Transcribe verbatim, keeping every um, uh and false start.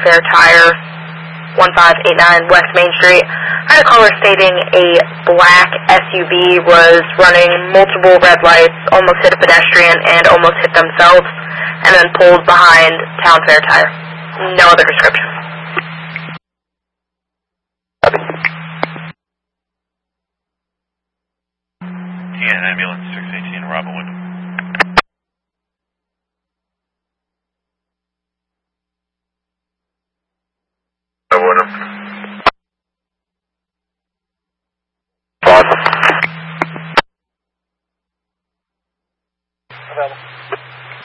Fair Tire, one five eight nine West Main Street. I had a caller stating a black S U V was running multiple red lights, almost hit a pedestrian, and almost hit themselves, and then pulled behind Town Fair Tire. No other description. T N ambulance six eighteen Robin Wyndham. Wyndham.